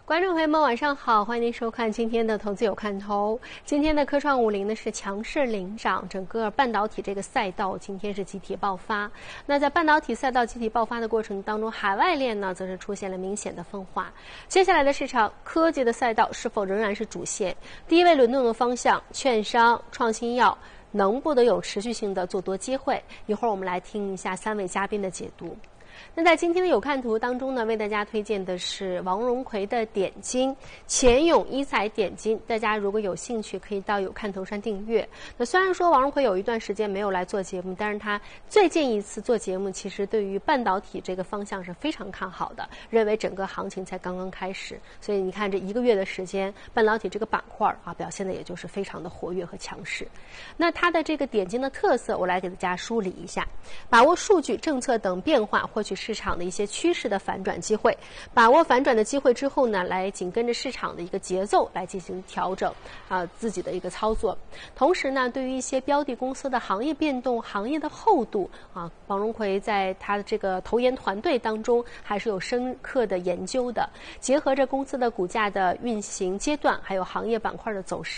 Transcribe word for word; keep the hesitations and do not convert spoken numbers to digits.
观众朋友们，晚上好，欢迎您收看今天的《投资有看头》。今天的科创五零呢是强势领涨，整个半导体这个赛道今天是集体爆发。那在半导体赛道集体爆发的过程当中，海外链呢则是出现了明显的分化。接下来的市场，科技的赛道是否仍然是主线？第一位轮动的方向，券商、创新药能不能有持续性的做多机会？一会儿我们来听一下三位嘉宾的解读。那在今天的有看图当中呢，为大家推荐的是王荣奎的点金，钱永一彩点金。大家如果有兴趣，可以到有看头上订阅。那虽然说王荣奎有一段时间没有来做节目，但是他最近一次做节目，其实对于半导体这个方向是非常看好的，认为整个行情才刚刚开始。所以你看这一个月的时间，半导体这个板块啊表现的也就是非常的活跃和强势。那它的这个点金的特色，我来给大家梳理一下：把握数据、政策等变化，获取市场的一些趋势的反转机会，把握反转的机会之后呢，来紧跟着市场的一个节奏来进行调整啊自己的一个操作。同时呢，对于一些标的公司的行业变动、行业的厚度啊，王荣奎在他的这个投研团队当中还是有深刻的研究的，结合着公司的股价的运行阶段，还有行业板块的走势。